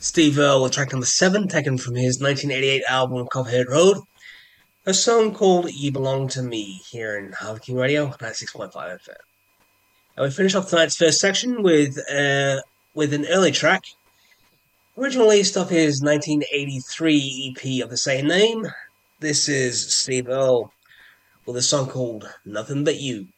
Steve Earle with track number 7, taken from his 1988 album Copperhead Road, a song called You Belong to Me, here in Harvard King Radio, 96.5 FM. And we finish off tonight's first section with an early track, originally released off his 1983 EP of the same name. This is Steve Earle with a song called Nothing But You.